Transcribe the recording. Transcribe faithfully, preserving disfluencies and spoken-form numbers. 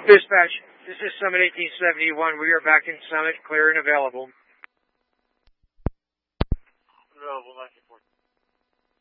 Dispatch, this is Summit eighteen seventy-one. We are back in Summit, clear and available. Available, nineteen forty.